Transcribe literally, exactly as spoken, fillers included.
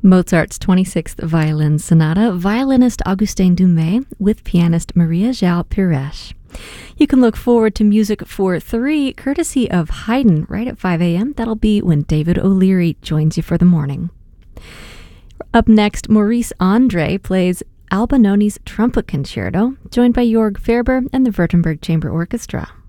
Mozart's twenty-sixth Violin Sonata, violinist Augustin Dumay with pianist Maria João Pires. You can look forward to music for three, courtesy of Haydn, right at five a.m. That'll be when David O'Leary joins you for the morning. Up next, Maurice Andre plays Albinoni's Trumpet Concerto, joined by Jorg Ferber and the Württemberg Chamber Orchestra.